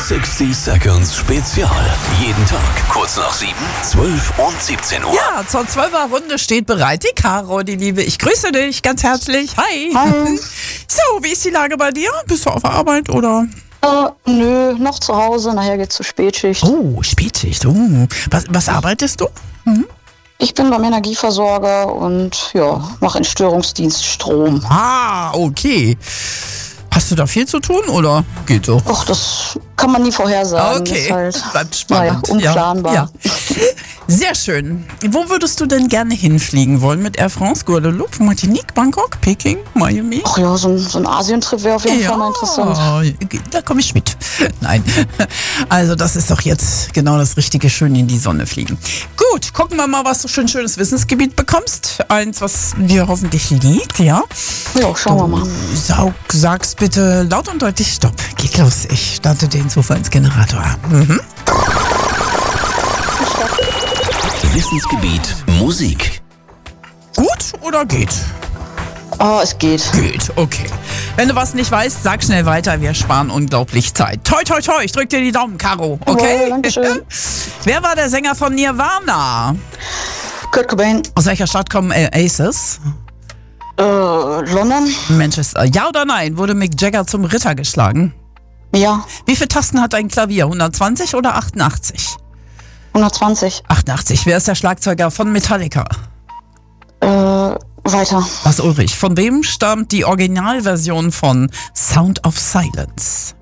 60 Seconds Spezial. Jeden Tag kurz nach 7, 12 und 17 Uhr. Ja, zur 12er Runde steht bereit die Caro, die Liebe. Ich grüße dich ganz herzlich. Hi. Hi. So, wie ist die Lage bei dir? Bist du auf der Arbeit oder? Nö, noch zu Hause. Nachher geht's zur Spätschicht. Oh, Spätschicht. Oh. Was arbeitest du? Ich bin beim Energieversorger und mache Entstörungsdienst Strom. Ah, okay. Hast du da viel zu tun oder geht so? Och, das kann man nie vorhersagen. Okay, Das ist bleibt spannend. unplanbar. Ja. Sehr schön. Wo würdest du denn gerne hinfliegen wollen? Mit Air France, Guadeloupe, Martinique, Bangkok, Peking, Miami? Ach ja, so ein Asientrip wäre auf jeden Fall mal interessant. Da komme ich mit. Nein. Also das ist doch jetzt genau das richtige, schön in die Sonne fliegen. Gut, gucken wir mal, was du für ein schönes Wissensgebiet bekommst. Eins, was dir hoffentlich liegt, ja? Ja, schauen wir mal. Sag's bitte laut und deutlich Stopp. Geht los, ich starte den Zufallsgenerator. Wissensgebiet Musik. Gut oder geht? Es geht. Geht, okay. Wenn du was nicht weißt, sag schnell weiter, wir sparen unglaublich Zeit. Toi, toi, toi, ich drück dir die Daumen, Caro, okay? Jawohl, dankeschön. Wer war der Sänger von Nirvana? Kurt Cobain. Aus welcher Stadt kommen Aces? London? Manchester. Ja oder nein? Wurde Mick Jagger zum Ritter geschlagen? Ja. Wie viele Tasten hat ein Klavier? 120 oder 88? 120. 88. Wer ist der Schlagzeuger von Metallica? Weiter. Lars Ulrich. Von wem stammt die Originalversion von Sound of Silence?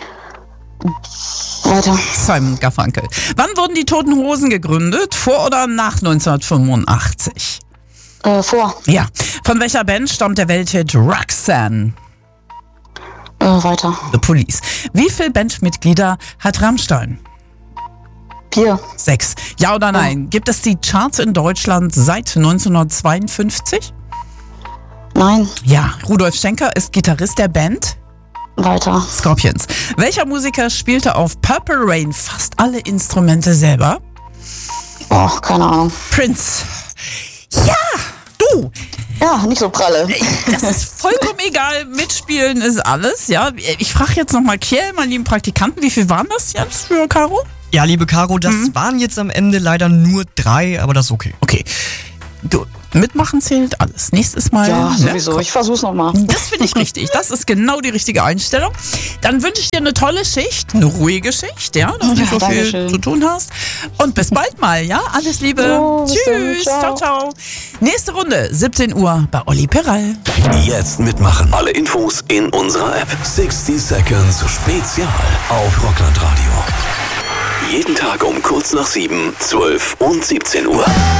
Weiter. Simon Garfunkel. Wann wurden die Toten Hosen gegründet? Vor oder nach 1985? Vor. Ja. Von welcher Band stammt der Welthit Roxanne? Weiter. The Police. Wie viele Bandmitglieder hat Rammstein? 4. 6. Ja oder nein? Gibt es die Charts in Deutschland seit 1952? Nein. Ja. Rudolf Schenker ist Gitarrist der Band Weiter. Scorpions. Welcher Musiker spielte auf Purple Rain fast alle Instrumente selber? Keine Ahnung. Prince. Ja, du. Ja, nicht so pralle. Das ist vollkommen egal. Mitspielen ist alles, ja. Ich frage jetzt nochmal Kiel, meinen lieben Praktikanten, wie viel waren das jetzt für Caro? Ja, liebe Caro, das waren jetzt am Ende leider nur 3, aber das ist okay. Okay. Du, mitmachen zählt alles. Nächstes Mal. Ja, sowieso. Ich versuch's nochmal. Das finde ich richtig. Das ist genau die richtige Einstellung. Dann wünsche ich dir eine tolle Schicht, eine ruhige Schicht, ja, dass du nicht so viel Dankeschön. zu tun hast. Und bis bald mal, ja. Alles Liebe. Jo, bis dann. Tschüss. Ciao. Ciao, ciao. Nächste Runde, 17 Uhr bei Olli Peral. Jetzt mitmachen. Alle Infos in unserer App. 60 Seconds Spezial auf Rockland Radio. Jeden Tag um kurz nach 7, 12 und 17 Uhr.